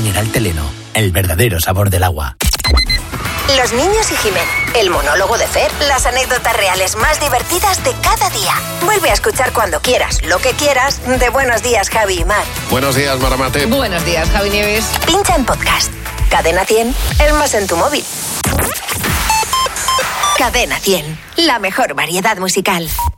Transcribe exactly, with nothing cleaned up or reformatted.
mineral Teleno, el verdadero sabor del agua. Los niños y Jimeno, el monólogo de Fer, las anécdotas reales más divertidas de cada día. Vuelve a escuchar cuando quieras, lo que quieras, de Buenos Días, Javi y Mar. Buenos días, Maramate. Buenos días, Javi Nieves. Pincha en podcast. Cadena cien, el más en tu móvil. Cadena cien, la mejor variedad musical.